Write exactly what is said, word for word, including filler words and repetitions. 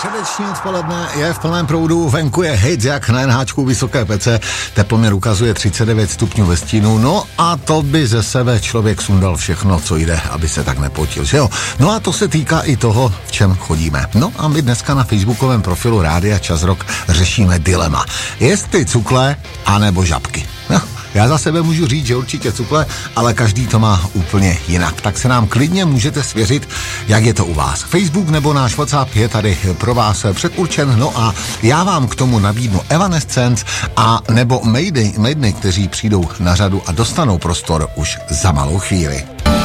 Středeční odpoledne je v plném proudu, venku je hejt jak na NHčku Vysoké pece, teploměr ukazuje třicet devět stupňů ve stínu, no a to by ze sebe člověk sundal všechno, co jde, aby se tak nepotil, že jo? No a to se týká i toho, v čem chodíme. No a my dneska na facebookovém profilu Rádia Čas Rock řešíme dilema. Jestli cukle, anebo žabky. No. Já za sebe můžu říct, že určitě cukle, ale každý to má úplně jinak. Tak se nám klidně můžete svěřit, jak je to u vás. Facebook nebo náš WhatsApp je tady pro vás předurčen, no a já vám k tomu nabídnu Evanescence a nebo Maideny, Maideny, kteří přijdou na řadu a dostanou prostor už za malou chvíli.